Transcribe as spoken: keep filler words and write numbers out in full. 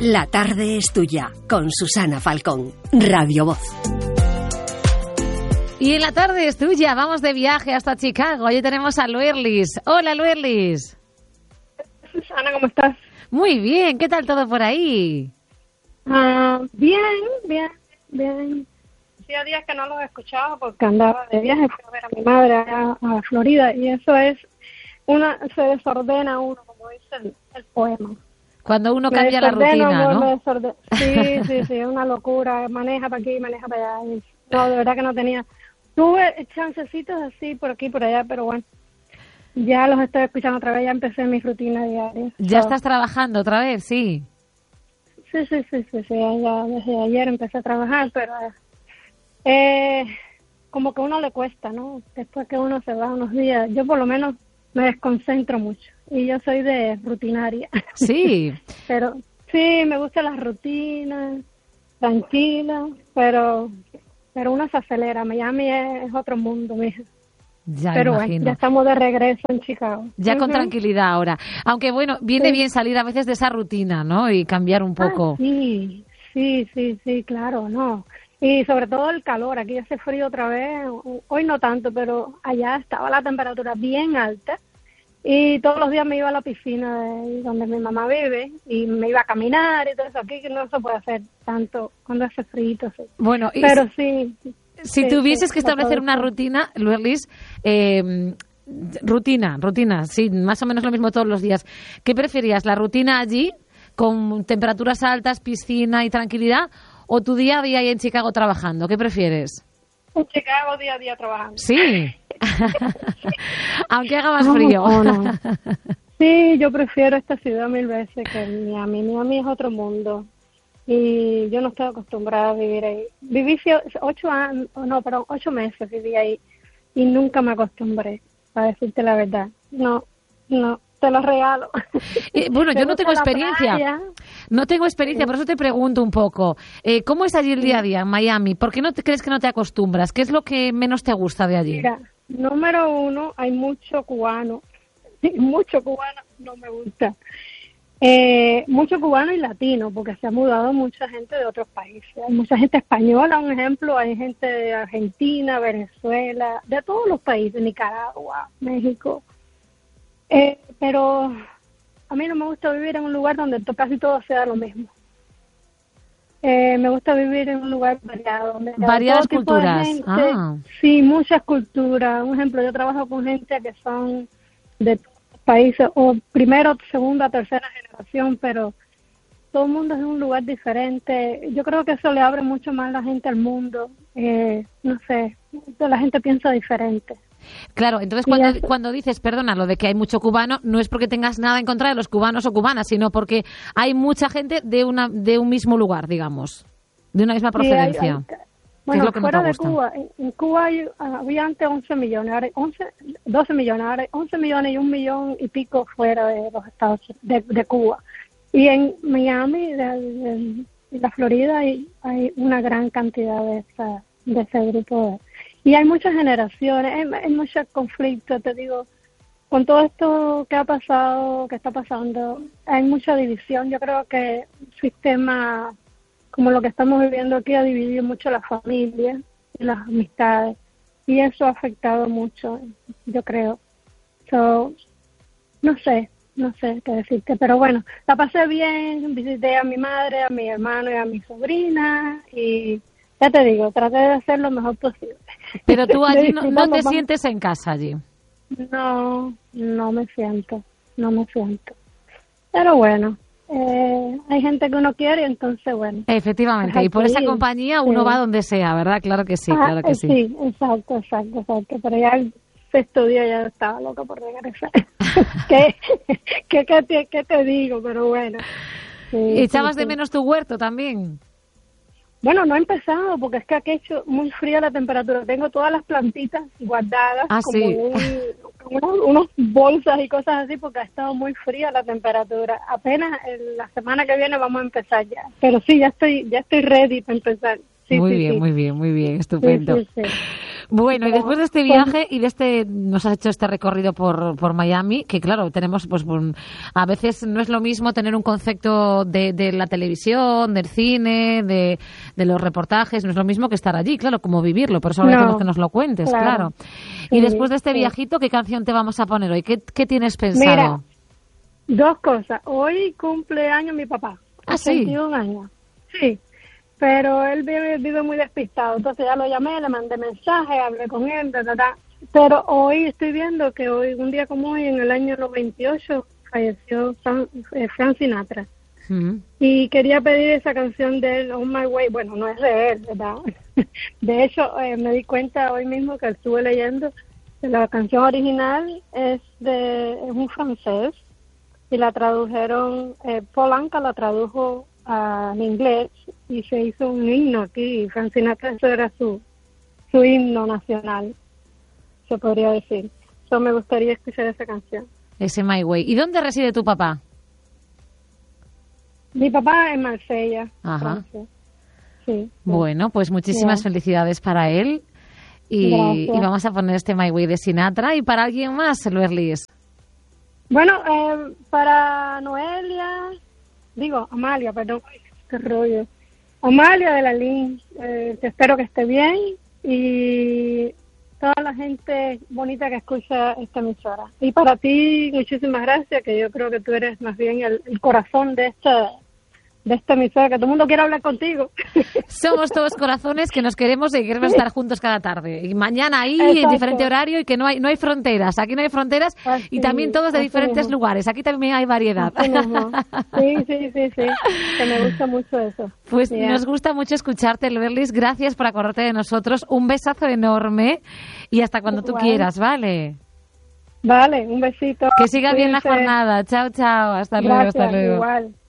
La tarde es tuya, con Susana Falcón, Radio Voz. Y en la tarde es tuya, vamos de viaje hasta Chicago. Allí tenemos a Luerlis. Hola, Luerlis. Susana, ¿cómo estás? Muy bien, ¿qué tal todo por ahí? Uh, bien, bien, bien. Hacía días que no los escuchaba porque andaba de viaje, fui a ver a mi madre a, a Florida, y eso es, una se desordena uno, como dice el, el poema. Cuando uno cambia la rutina, ¿no? Sí, sí, sí, es una locura. Maneja para aquí, maneja para allá. No, de verdad que no tenía. Tuve chancecitos así por aquí, por allá, pero bueno, ya los estoy escuchando otra vez. Ya empecé mi rutina diaria. ¿Ya so. estás trabajando otra vez? Sí. Sí, sí, sí, sí, sí. Ya desde ayer empecé a trabajar, pero eh, como que a uno le cuesta, ¿no? Después que uno se va unos días, yo por lo menos me desconcentro mucho. Y yo soy de rutinaria. Sí. Pero sí, me gustan las rutinas, tranquila, pero pero uno se acelera. Miami es, es otro mundo, mija. Ya pero imagino. Bueno, ya estamos de regreso en Chicago. Ya uh-huh. Con tranquilidad ahora. Aunque bueno, viene sí. bien salir a veces de esa rutina, ¿no? Y cambiar un poco. Ah, sí, sí, sí, sí, claro, no. Y sobre todo el calor. Aquí hace frío otra vez. Hoy no tanto, pero allá estaba la temperatura bien alta. Y todos los días me iba a la piscina de donde mi mamá vive y me iba a caminar y todo eso. Aquí que no se puede hacer tanto cuando hace frío. Sí. Bueno, y pero sí. Si sí, tuvieses sí, que establecer una todo. rutina, Luerlis, eh, rutina, rutina, sí, más o menos lo mismo todos los días. ¿Qué preferías, la rutina allí con temperaturas altas, piscina y tranquilidad, o tu día a día ahí en Chicago trabajando? ¿Qué prefieres? En Chicago día a día trabajando. Sí. Aunque haga más frío. No, no, no. Sí, yo prefiero esta ciudad mil veces que Miami. Miami es otro mundo y yo no estoy acostumbrada a vivir ahí. Viví ocho años, no, perdón, ocho meses viví ahí y nunca me acostumbré, para decirte la verdad. No, no, te lo regalo. Eh, bueno, yo no tengo experiencia. No tengo experiencia, por eso te pregunto un poco. Eh, ¿Cómo es allí el día a día en Miami? ¿Por qué no te crees que no te acostumbras? ¿Qué es lo que menos te gusta de allí? Mira, número uno, hay mucho cubano. Mucho cubano no me gusta. Eh, mucho cubano y latino, porque se ha mudado mucha gente de otros países. Hay mucha gente española, un ejemplo, hay gente de Argentina, Venezuela, de todos los países, Nicaragua, México. Eh, pero a mí no me gusta vivir en un lugar donde casi todo sea lo mismo. Eh, me gusta vivir en un lugar variado. Donde Variadas todo tipo culturas. de gente, ah. Sí, muchas culturas. Un ejemplo, yo trabajo con gente que son de países, o primero, segunda, tercera generación, pero todo el mundo es en un lugar diferente. Yo creo que eso le abre mucho más la gente al mundo. Eh, no sé, la gente piensa diferente. Claro, entonces cuando, cuando dices, perdona, lo de que hay mucho cubano, no es porque tengas nada en contra de los cubanos o cubanas, sino porque hay mucha gente de una de un mismo lugar, digamos, de una misma procedencia. Sí, hay, hay, bueno, es lo que fuera no te de gusta? Cuba, en, en Cuba hay, había antes once millones, ahora hay once, doce millones, ahora hay once millones y un millón y pico fuera de los Estados de, de Cuba. Y en Miami, de, de, de la Florida, hay, hay una gran cantidad de, esa, de ese grupo de... Y hay muchas generaciones, hay, hay muchos conflictos, te digo, con todo esto que ha pasado, que está pasando, hay mucha división. Yo creo que un sistema como lo que estamos viviendo aquí ha dividido mucho las familias y las amistades, y eso ha afectado mucho, yo creo. So, no sé, no sé qué decirte, pero bueno, la pasé bien, visité a mi madre, a mi hermano y a mi sobrina, y ya te digo, traté de hacer lo mejor posible. Pero tú allí no, no te sientes en casa allí. No, no me siento, no me siento. Pero bueno, eh, hay gente que uno quiere y entonces, bueno. Efectivamente, y por esa compañía uno sí. va donde sea, ¿verdad? Claro que sí, ah, claro que sí. Sí, exacto, exacto, exacto. Pero ya el sexto día ya estaba loca por regresar. ¿Qué, qué, qué, te, ¿Qué te digo? Pero bueno. Sí, ¿echabas sí, de sí. menos tu huerto también? Bueno, no he empezado porque es que aquí ha hecho muy fría la temperatura. Tengo todas las plantitas guardadas ah, como sí. un, unos, unos bolsas y cosas así porque ha estado muy fría la temperatura. Apenas en la semana que viene vamos a empezar ya. Pero sí, ya estoy ya estoy ready para empezar. Sí, muy sí, bien, sí. muy bien, muy bien, estupendo. Sí, sí, sí. Bueno, y después de este viaje y de este, nos has hecho este recorrido por, por Miami, que claro, tenemos, pues, un, a veces no es lo mismo tener un concepto de, de la televisión, del cine, de, de los reportajes, no es lo mismo que estar allí, claro, como vivirlo, por eso agradecemos no, que nos lo cuentes, claro. claro. Y sí, después de este sí. viajito, ¿qué canción te vamos a poner hoy? ¿Qué, qué tienes pensado? Mira, dos cosas. Hoy cumple años mi papá. ¿Ah, sí? veintiún años. Sí. Pero él vive, vive muy despistado, entonces ya lo llamé, le mandé mensaje, hablé con él, ta, ta, ta. Pero hoy estoy viendo que hoy, un día como hoy, en el año noventa y ocho, falleció Frank, eh, Frank Sinatra. Uh-huh. Y quería pedir esa canción de él, On My Way. Bueno, no es de él, ¿verdad? De hecho, eh, me di cuenta hoy mismo que estuve leyendo que la canción original es de es un francés y la tradujeron, eh, Paul Anka la tradujo en inglés y se hizo un himno aquí. Frank Sinatra, eso era su su himno nacional, se podría decir. So, me gustaría escuchar esa canción. Ese My Way. ¿Y dónde reside tu papá? Mi papá en Marsella. Ajá. Sí, sí. Bueno, pues muchísimas yeah. felicidades para él y, y vamos a poner este My Way de Sinatra. ¿Y para alguien más, Lourlis? Bueno, eh, para Noelia, digo, Amalia, perdón, qué rollo. Amalia de la Lin, eh, te espero que esté bien y toda la gente bonita que escucha esta emisora. Y para ti, muchísimas gracias, que yo creo que tú eres más bien el, el corazón de esta de esta emisora, que todo el mundo quiere hablar contigo. Somos todos corazones que nos queremos y queremos estar juntos cada tarde. Y mañana ahí, exacto, en diferente horario, y que no hay no hay fronteras. Aquí no hay fronteras así, y también todos de diferentes mismo. lugares. Aquí también hay variedad. Sí, sí, sí, sí. Que me gusta mucho eso. Pues yeah. nos gusta mucho escucharte, Lourlis. Gracias por acordarte de nosotros. Un besazo enorme y hasta cuando tú bueno. quieras, ¿vale? Vale, un besito. Que siga bien la jornada. Chao, chao. Hasta luego, Gracias, hasta luego. Igual.